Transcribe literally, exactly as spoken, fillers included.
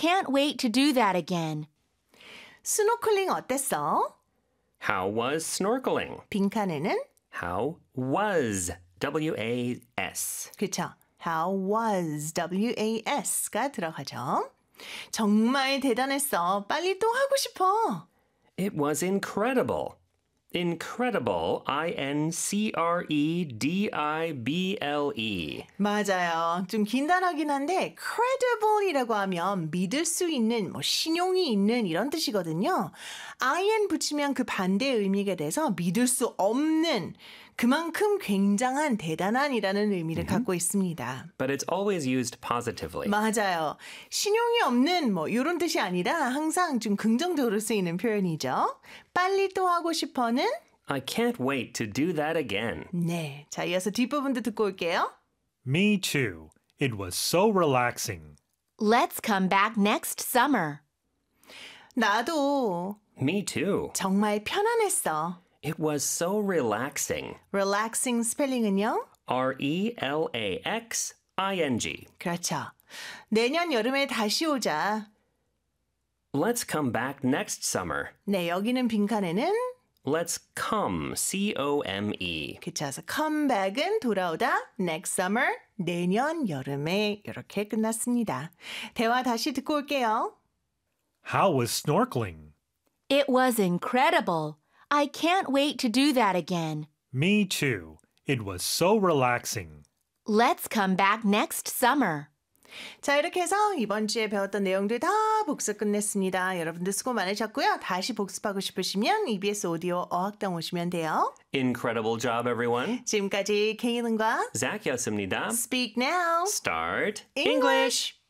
can't wait to do that again. 스노클링 어땠어? How was snorkeling? 빈칸에는 How was, W A S. 그쵸. How was, W A S가 들어가죠. 정말 대단했어. 빨리 또 하고 싶어. It was incredible. Incredible, I N C R E D I B L E. 맞아요. 좀 긴단하긴 한데 credible이라고 하면 믿을 수 있는, 뭐 신용이 있는 이런 뜻이거든요. in 붙이면 그 반대의 의미가 돼서 믿을 수 없는, 그만큼 굉장한, 대단한이라는 의미를 mm-hmm. 갖고 있습니다. But it's always used positively. 맞아요. 신용이 없는 뭐 이런 뜻이 아니라 항상 좀 긍정적으로 쓰이는 표현이죠. 빨리 또 하고 싶어는 I can't wait to do that again. 네, 자 이어서 뒷부분도 듣고 올게요. Me too. It was so relaxing. Let's come back next summer. 나도 Me too. 정말 편안했어. It was so relaxing. relaxing 스펠링은요? R E L A X I N G. 그렇죠. 내년 여름에 다시 오자. Let's come back next summer. 네, 여기는 빈칸에는 Let's come, C O M E. 그쵸. 그래서 come back은 돌아오다, next summer, 내년 여름에 이렇게 끝났습니다. 대화 다시 듣고 올게요. How was snorkeling? It was incredible. I can't wait to do that again. Me too. It was so relaxing. Let's come back next summer. 자, 이렇게 해서 이번 주에 배웠던 내용들 다 복습 끝냈습니다. 여러분들 수고 많으셨고요. 다시 복습하고 싶으시면 이비에스 오디오 어학당 오시면 돼요. Incredible job, everyone. 지금까지 케이른과 Zach였습니다. Speak now. Start English.